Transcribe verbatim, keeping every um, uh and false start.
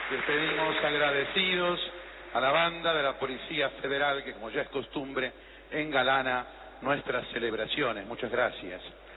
Despedimos agradecidos a la banda de la Policía Federal que, como ya es costumbre, engalana nuestras celebraciones. Muchas gracias.